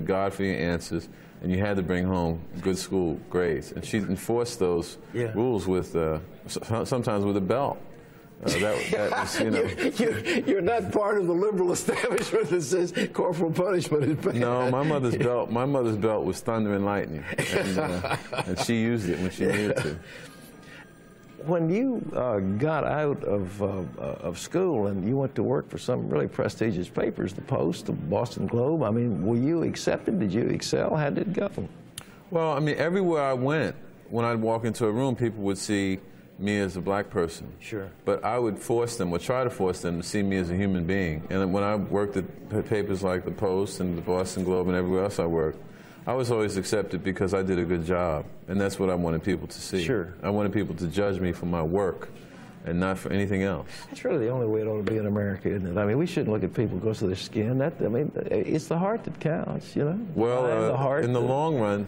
God for your answers, and you had to bring home good school grades. And she enforced those rules with, sometimes with a belt. That was, you know. You're not part of the liberal establishment that says corporal punishment is bad. No, my mother's belt was thunder and lightning, and she used it when she needed to. When you got out of school and you went to work for some really prestigious papers, the Post, the Boston Globe, I mean, were you accepted? Did you excel? How did it go? Well, I mean, everywhere I went, when I'd walk into a room, people would see me as a black person. Sure. But I would force them, or try to force them, to see me as a human being. And when I worked at papers like the Post and the Boston Globe and everywhere else I worked, I was always accepted because I did a good job. And that's what I wanted people to see. Sure. I wanted people to judge me for my work and not for anything else. That's really the only way it ought to be in America, isn't it? I mean, we shouldn't look at people because of their skin. I mean, it's the heart that counts, you know? Well, the heart in the long run,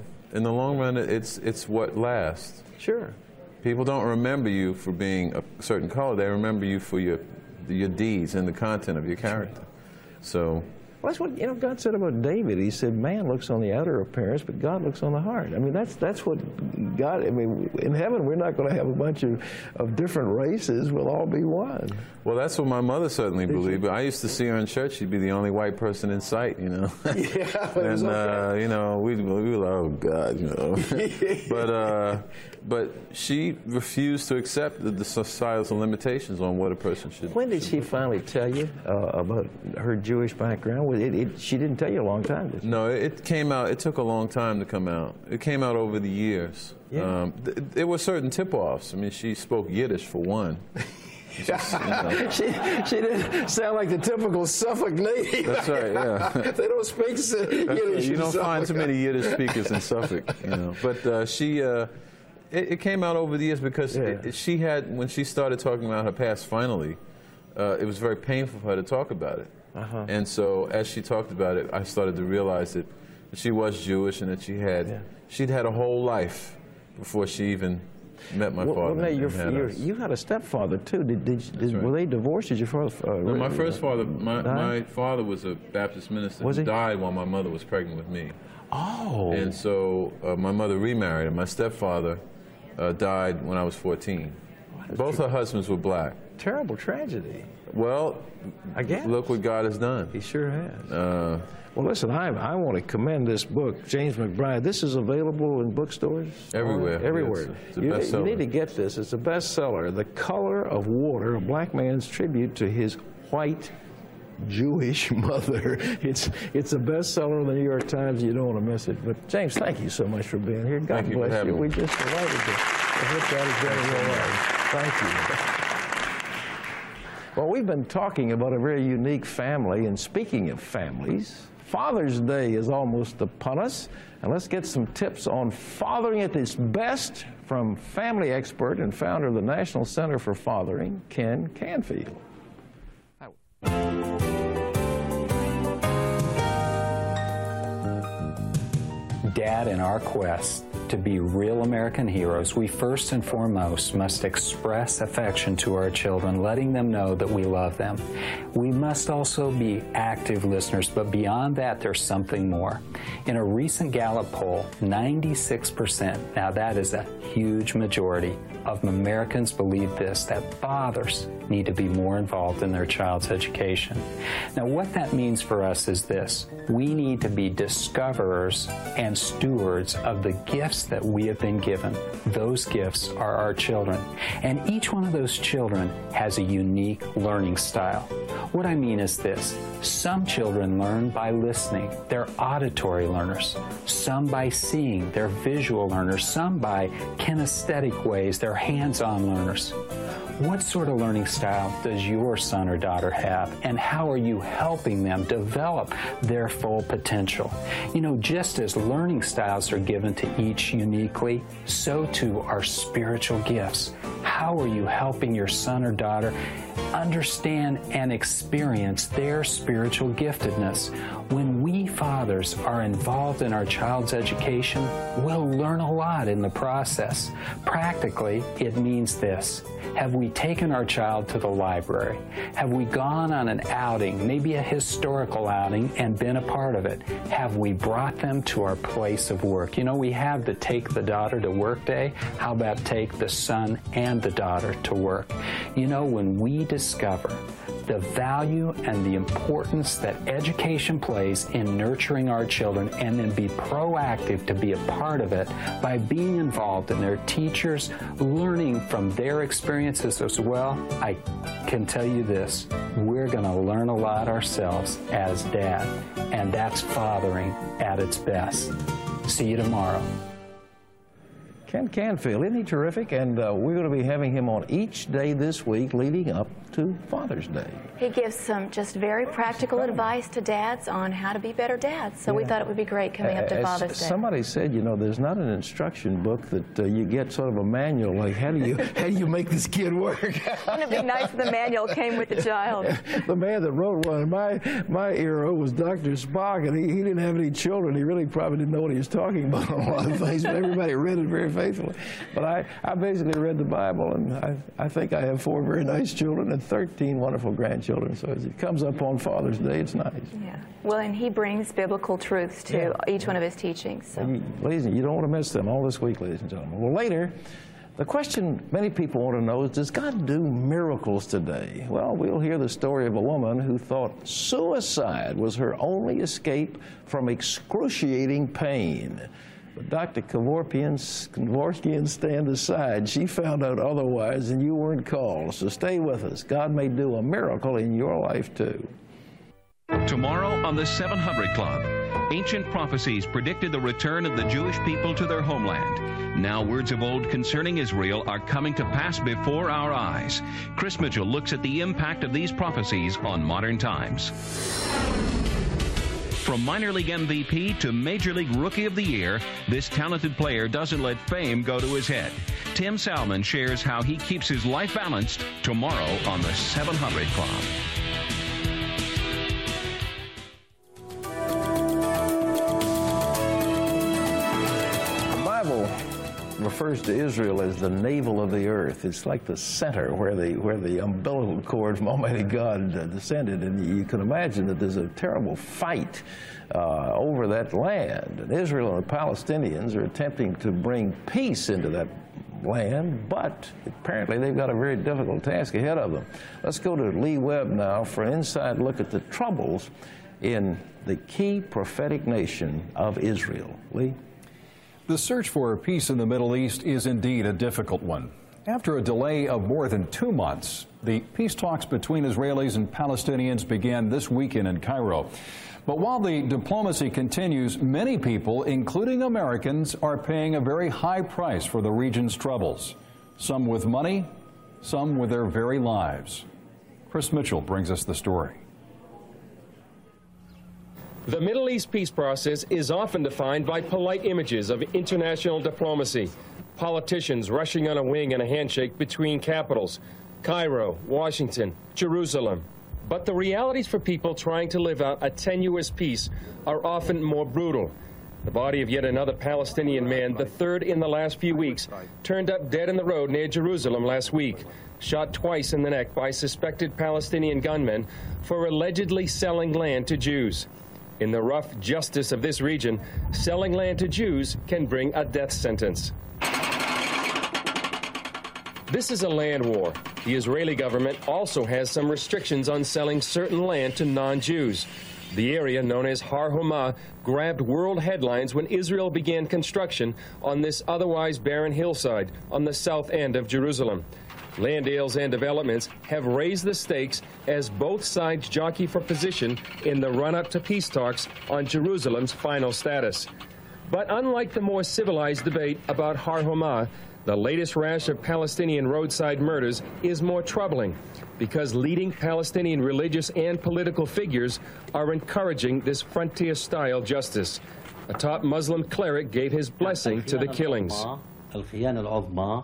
it's what lasts. Sure. People don't remember you for being a certain color. They remember you for your deeds and the content of your character. So. Well, that's what, you know, God said about David. He said, man looks on the outer appearance, but God looks on the heart. I mean, that's what God, I mean, in heaven, we're not going to have a bunch of different races. We'll all be one. Well, that's what my mother certainly believed. But I used to see her in church. She'd be the only white person in sight, you know. Yeah. And, okay. You know, we were like, oh, God, you know. But she refused to accept the societal limitations on what a person should. When did she finally tell you about her Jewish background? She didn't tell you a long time, did she? No, it came out. It took a long time to come out. It came out over the years. Yeah. There were certain tip-offs. I mean, she spoke Yiddish for one. Just, you know. She didn't sound like the typical Suffolk native. That's right, yeah. They don't speak Yiddish. Right. You don't find too many Yiddish speakers in Suffolk, you know. But it came out over the years because she had, when she started talking about her past finally, it was very painful for her to talk about it. And so as she talked about it, I started to realize that she was Jewish and that she'd had a whole life before she even met my father. Well, you had a stepfather too. Were they divorced? Did your father? No, my first father, my father was a Baptist minister who died while my mother was pregnant with me. Oh. And so my mother remarried, and my stepfather died when I was 14. Both her husbands were black. Terrible tragedy. Well, I guess. Look what God has done. He sure has. Well, listen, I want to commend this book, James McBride. This is available in bookstores? Everywhere. Everywhere. It's a bestseller. You need to get this. It's a bestseller. The Color of Water, a black man's tribute to his white Jewish mother. It's a bestseller in the New York Times. You don't want to miss it. But, James, thank you so much for being here. God bless you. We just delighted to hit that very well. Thank you. Well, we've been talking about a very unique family, and speaking of families, Father's Day is almost upon us, and let's get some tips on fathering at its best from family expert and founder of the National Center for Fathering, Ken Canfield. Dad, in our quest to be real American heroes, we first and foremost must express affection to our children, letting them know that we love them. We must also be active listeners, but beyond that, there's something more. In a recent Gallup poll, 96%, now that is a huge majority, of Americans believe this, that fathers need to be more involved in their child's education. Now, what that means for us is this. We need to be discoverers and stewards of the gifts that we have been given. Those gifts are our children. And each one of those children has a unique learning style. What I mean is this. Some children learn by listening. They're auditory learners. Some by seeing. They're visual learners. Some by kinesthetic ways. They're hands-on learners. What sort of learning style does your son or daughter have, and how are you helping them develop their full potential? You know, just as learning styles are given to each uniquely, so too are spiritual gifts. How How are you helping your son or daughter understand and experience their spiritual giftedness? When we fathers are involved in our child's education, we'll learn a lot in the process. Practically, it means this. Have we taken our child to the library? Have we gone on an outing, maybe a historical outing, and been a part of it? Have we brought them to our place of work? You know, we have the Take the Daughter to Work Day. How about take the son and the daughter to work? You know, when we discover the value and the importance that education plays in nurturing our children, and then be proactive to be a part of it by being involved in their teachers, learning from their experiences as well, I can tell you this, we're going to learn a lot ourselves as dad, and that's fathering at its best. See you tomorrow. Ken Canfield, isn't he terrific? And we're going to be having him on each day this week leading up to Father's Day. He gives some just very practical advice to dads on how to be better dads. So we thought it would be great coming up to Father's Day. Somebody said, you know, there's not an instruction book that you get sort of a manual, like how do you make this kid work? Wouldn't it be nice if the manual came with the child? The man that wrote one in my era was Dr. Spock, and he didn't have any children. He really probably didn't know what he was talking about on a lot of things, but everybody read it very faithfully. But I basically read the Bible, and I think I have 4 very nice children and 13 wonderful grandchildren. So as it comes up on Father's Day, it's nice. Yeah. Well, and he brings biblical truths to each one of his teachings. So. Ladies, you don't want to miss them all this week, ladies and gentlemen. Well, later, the question many people want to know is, does God do miracles today? Well, we'll hear the story of a woman who thought suicide was her only escape from excruciating pain. But Dr. Kevorkian stand aside. She found out otherwise, and you weren't called. So stay with us. God may do a miracle in your life, too. Tomorrow on the 700 Club, ancient prophecies predicted the return of the Jewish people to their homeland. Now words of old concerning Israel are coming to pass before our eyes. Chris Mitchell looks at the impact of these prophecies on modern times. From minor league MVP to Major League Rookie of the Year, this talented player doesn't let fame go to his head. Tim Salmon shares how he keeps his life balanced tomorrow on the 700 Club. The Bible refers to Israel as the navel of the earth. It's like the center where the umbilical cord from Almighty God descended. And you can imagine that there's a terrible fight over that land. And Israel and the Palestinians are attempting to bring peace into that land, but apparently they've got a very difficult task ahead of them. Let's go to Lee Webb now for an inside look at the troubles in the key prophetic nation of Israel. Lee? The search for peace in the Middle East is indeed a difficult one. After a delay of more than 2 months, the peace talks between Israelis and Palestinians began this weekend in Cairo. But while the diplomacy continues, many people, including Americans, are paying a very high price for the region's troubles. Some with money, some with their very lives. Chris Mitchell brings us the story. The Middle East peace process is often defined by polite images of international diplomacy. Politicians rushing on a wing and a handshake between capitals, Cairo, Washington, Jerusalem. But the realities for people trying to live out a tenuous peace are often more brutal. The body of yet another Palestinian man, the third in the last few weeks, turned up dead in the road near Jerusalem last week, shot twice in the neck by suspected Palestinian gunmen for allegedly selling land to Jews. In the rough justice of this region, selling land to Jews can bring a death sentence. This is a land war. The Israeli government also has some restrictions on selling certain land to non-Jews. The area known as Har Homa grabbed world headlines when Israel began construction on this otherwise barren hillside on the south end of Jerusalem. Land deals and developments have raised the stakes as both sides jockey for position in the run-up to peace talks on Jerusalem's final status. But unlike the more civilized debate about Har Homa, the latest rash of Palestinian roadside murders is more troubling because leading Palestinian religious and political figures are encouraging this frontier-style justice. A top Muslim cleric gave his blessing to the killings.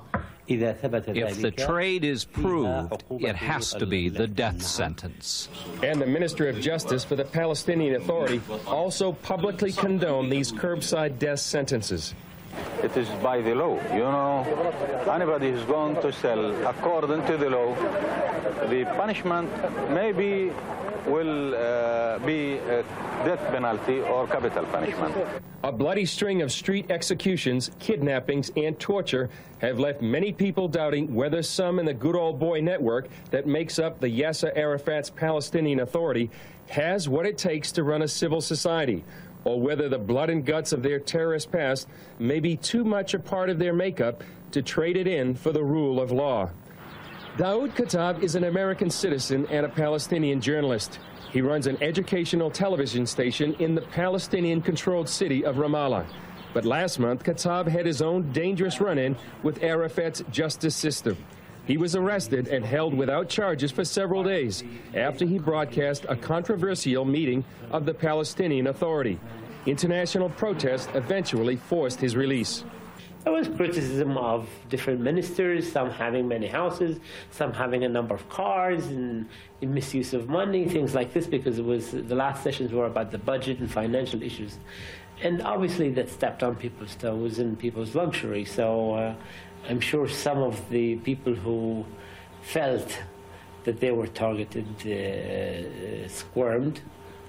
If the trade is proved, it has to be the death sentence. And the Minister of Justice for the Palestinian Authority also publicly condoned these curbside death sentences. It is by the law. You know, anybody who's going to sell according to the law, the punishment maybe will be a death penalty or capital punishment. A bloody string of street executions, kidnappings, and torture have left many people doubting whether some in the good old boy network that makes up the Yasser Arafat's Palestinian Authority has what it takes to run a civil society, or whether the blood and guts of their terrorist past may be too much a part of their makeup to trade it in for the rule of law. Daoud Khattab is an American citizen and a Palestinian journalist. He runs an educational television station in the Palestinian-controlled city of Ramallah. But last month, Khattab had his own dangerous run-in with Arafat's justice system. He was arrested and held without charges for several days after he broadcast a controversial meeting of the Palestinian Authority. International protest eventually forced his release. There was criticism of different ministers, some having many houses, some having a number of cars, and misuse of money, things like this, because it was the last sessions were about the budget and financial issues. And obviously that stepped on people's toes and people's luxury. So I'm sure some of the people who felt that they were targeted squirmed.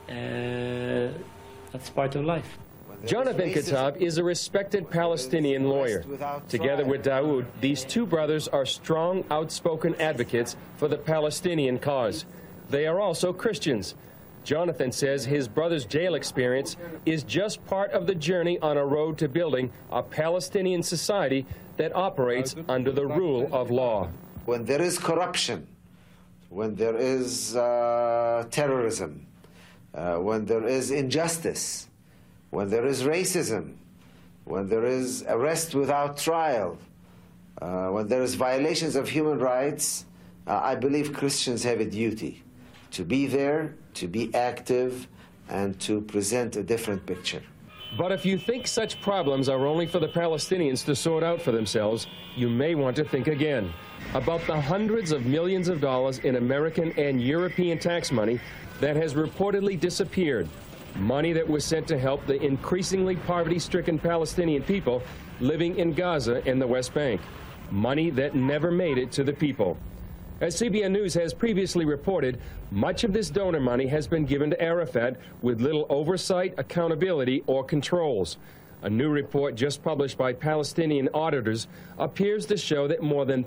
That's part of life. Jonathan Khattab is a respected Palestinian lawyer. Together with Daoud, these two brothers are strong, outspoken advocates for the Palestinian cause. They are also Christians. Jonathan says his brother's jail experience is just part of the journey on a road to building a Palestinian society that operates under the rule of law. When there is corruption, when there is terrorism, when there is injustice, when there is racism, when there is arrest without trial, when there is violations of human rights, I believe Christians have a duty to be there, to be active, and to present a different picture. But if you think such problems are only for the Palestinians to sort out for themselves, you may want to think again about the hundreds of millions of dollars in American and European tax money that has reportedly disappeared. Money that was sent to help the increasingly poverty-stricken Palestinian people living in Gaza and the West Bank. Money that never made it to the people. As CBN News has previously reported, much of this donor money has been given to Arafat with little oversight, accountability, or controls. A new report just published by Palestinian auditors appears to show that more than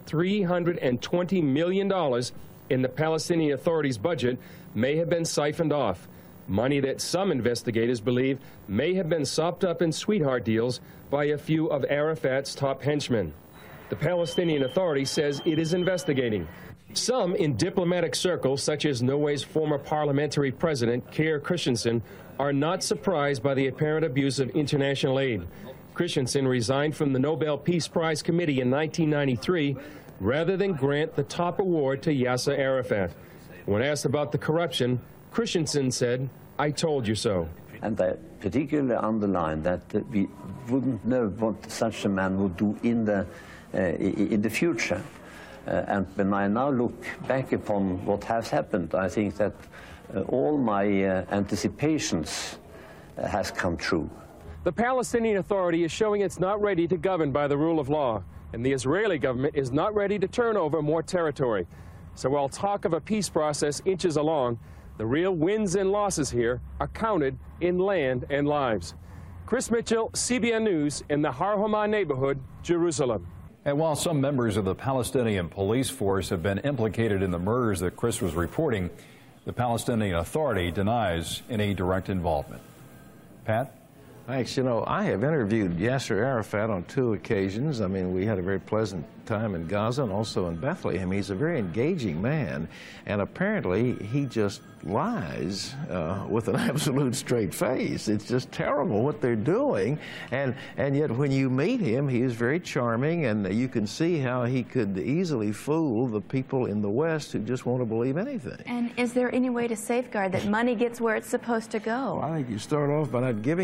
$320 million in the Palestinian Authority's budget may have been siphoned off. Money that some investigators believe may have been sopped up in sweetheart deals by a few of Arafat's top henchmen. The Palestinian Authority says it is investigating. Some in diplomatic circles, such as Norway's former parliamentary president, Keir Christensen, are not surprised by the apparent abuse of international aid. Christensen resigned from the Nobel Peace Prize Committee in 1993 rather than grant the top award to Yasser Arafat. When asked about the corruption, Christensen said, "I told you so." And I particularly underline that we wouldn't know what such a man would do in the future. And when I now look back upon what has happened, I think that all my anticipations has come true. The Palestinian Authority is showing it's not ready to govern by the rule of law, and the Israeli government is not ready to turn over more territory. So while talk of a peace process inches along, the real wins and losses here are counted in land and lives. Chris Mitchell, CBN News, in the Har Homa neighborhood, Jerusalem. And while some members of the Palestinian police force have been implicated in the murders that Chris was reporting, the Palestinian Authority denies any direct involvement. Pat? Thanks. You know, I have interviewed Yasser Arafat on 2 occasions. I mean, we had a very pleasant time in Gaza and also in Bethlehem. He's a very engaging man, and apparently he just lies with an absolute straight face. It's just terrible what they're doing, and yet when you meet him, he is very charming, and you can see how he could easily fool the people in the West who just want to believe anything. And is there any way to safeguard that money gets where it's supposed to go? Well, I think you start off by not giving him any,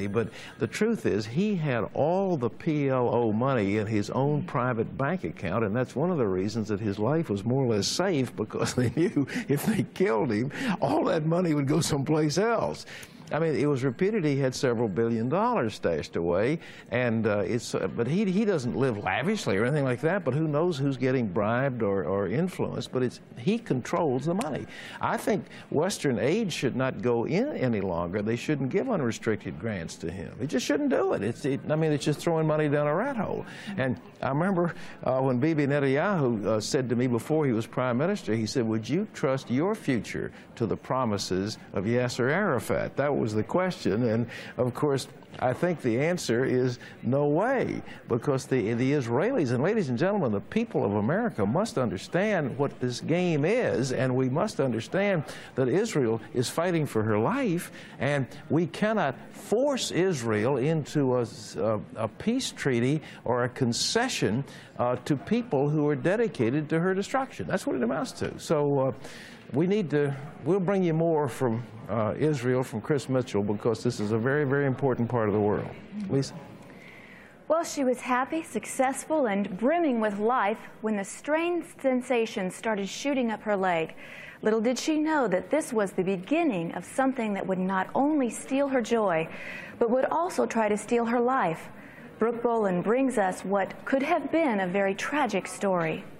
but the truth is he had all the PLO money in his own private bank account, and that's one of the reasons that his life was more or less safe, because they knew if they killed him, all that money would go someplace else. I mean, it was repeated he had several $1 billion stashed away, and but he doesn't live lavishly or anything like that, but who knows who's getting bribed or influenced, but he controls the money. I think Western aid should not go in any longer. They shouldn't give unrestricted grants to him. They just shouldn't do it. I mean, it's just throwing money down a rat hole. And I remember when Bibi Netanyahu said to me before he was prime minister, he said, would you trust your future to the promises of Yasser Arafat? That was the question, and of course I think the answer is no way, because the Israelis, and ladies and gentlemen, the people of America must understand what this game is, and we must understand that Israel is fighting for her life, and we cannot force Israel into a peace treaty or a concession to people who are dedicated to her destruction. That's what it amounts to. So we'll bring you more from Israel from Chris Mitchell, because this is a very, very important part of the world. Lisa? Well, she was happy, successful, and brimming with life when the strange sensation started shooting up her leg. Little did she know that this was the beginning of something that would not only steal her joy, but would also try to steal her life. Brooke Boland brings us what could have been a very tragic story.